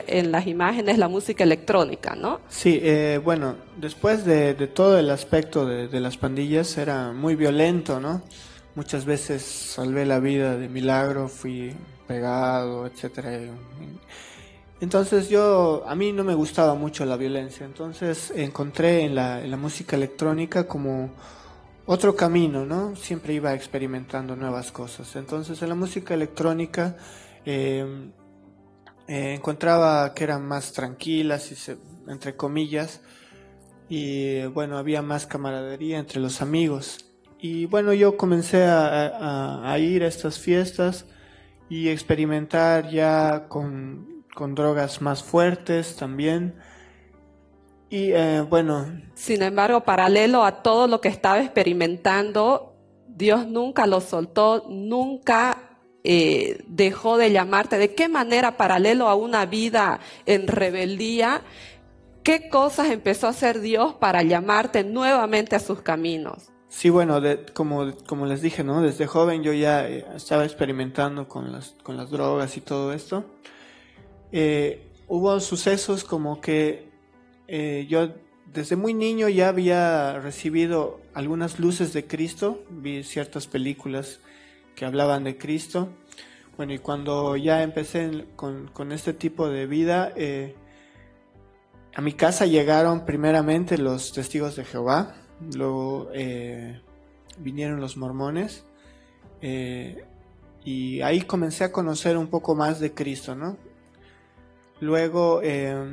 en las imágenes la música electrónica, ¿no? Sí, bueno, después de todo el aspecto de las pandillas era muy violento, ¿no? Muchas veces salvé la vida de milagro, fui pegado, etcétera. Entonces a mí no me gustaba mucho la violencia, entonces encontré en la música electrónica como otro camino, ¿no? Siempre iba experimentando nuevas cosas. Entonces en la música electrónica encontraba que eran más tranquilas, entre comillas, y bueno, había más camaradería entre los amigos. Y bueno, yo comencé a ir a estas fiestas y experimentar ya con drogas más fuertes también. Y bueno. Sin embargo, paralelo a todo lo que estaba experimentando, Dios nunca lo soltó, nunca dejó de llamarte. ¿De qué manera, paralelo a una vida en rebeldía, qué cosas empezó a hacer Dios para llamarte nuevamente a sus caminos? Sí, bueno, como les dije, ¿no? Desde joven yo ya estaba experimentando con las drogas y todo esto. Hubo sucesos como que yo desde muy niño ya había recibido algunas luces de Cristo, vi ciertas películas que hablaban de Cristo. Bueno, y cuando ya empecé con este tipo de vida, a mi casa llegaron primeramente los testigos de Jehová, luego vinieron los mormones, y ahí comencé a conocer un poco más de Cristo, ¿no? Luego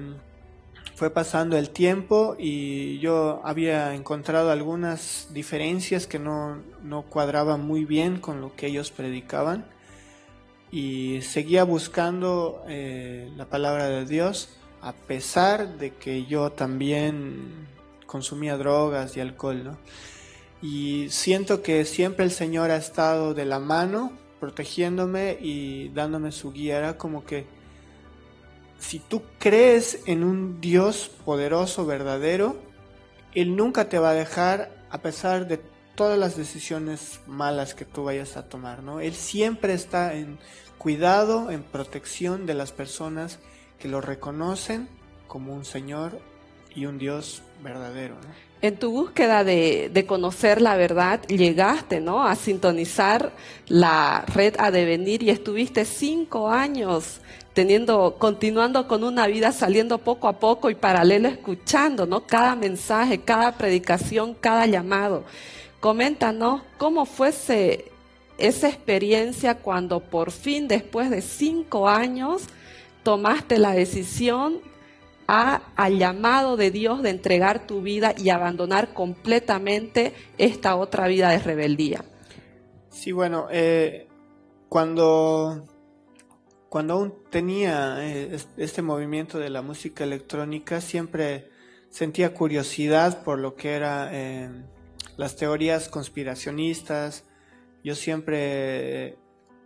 fue pasando el tiempo y yo había encontrado algunas diferencias que no cuadraban muy bien con lo que ellos predicaban, y seguía buscando la palabra de Dios, a pesar de que yo también consumía drogas y alcohol, ¿no? Y siento que siempre el Señor ha estado de la mano, protegiéndome y dándome su guía. Era como que si tú crees en un Dios poderoso, verdadero, Él nunca te va a dejar a pesar de todas las decisiones malas que tú vayas a tomar, ¿no? Él siempre está en cuidado, en protección de las personas que lo reconocen como un Señor y un Dios verdadero, ¿no? En tu búsqueda de conocer la verdad, llegaste, ¿no?, a sintonizar la red A Devenir y estuviste 5 años continuando con una vida, saliendo poco a poco y paralelo escuchando, ¿no?, cada mensaje, cada predicación, cada llamado. Coméntanos cómo fue esa experiencia cuando por fin, después de 5 años, tomaste la decisión al llamado de Dios de entregar tu vida y abandonar completamente esta otra vida de rebeldía. Sí, bueno, cuando aún tenía este movimiento de la música electrónica, siempre sentía curiosidad por lo que eran las teorías conspiracionistas. Yo siempre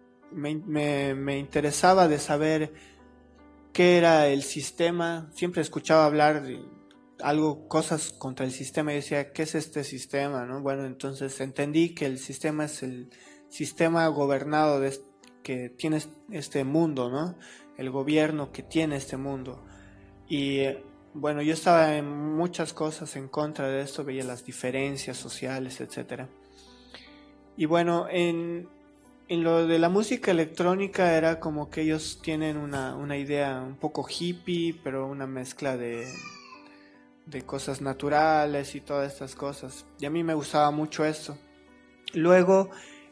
me interesaba de saber qué era el sistema. Siempre escuchaba hablar de cosas contra el sistema y decía, ¿qué es este sistema?, ¿no? Bueno, entonces entendí que el sistema es el sistema gobernado que tiene este mundo, ¿no? El gobierno que tiene este mundo. Y bueno, yo estaba en muchas cosas en contra de esto, veía las diferencias sociales, etcétera. Y bueno, en lo de la música electrónica era como que ellos tienen una idea un poco hippie, pero una mezcla de cosas naturales y todas estas cosas. Y a mí me gustaba mucho esto. Luego,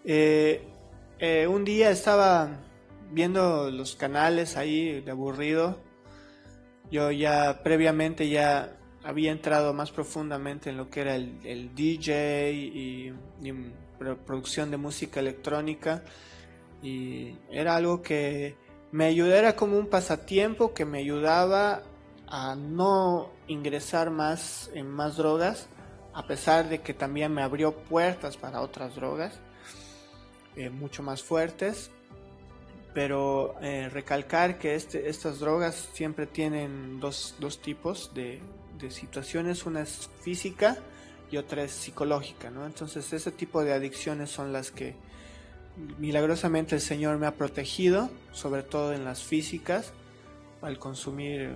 un día estaba viendo los canales ahí de aburrido. Yo ya previamente ya había entrado más profundamente en lo que era el DJ y producción de música electrónica, y era algo que me ayudaba, era como un pasatiempo que me ayudaba a no ingresar más en más drogas, a pesar de que también me abrió puertas para otras drogas mucho más fuertes. Pero recalcar que estas drogas siempre tienen dos tipos de situaciones, una es física y otra es psicológica, ¿no? Entonces ese tipo de adicciones son las que milagrosamente el Señor me ha protegido, sobre todo en las físicas, al consumir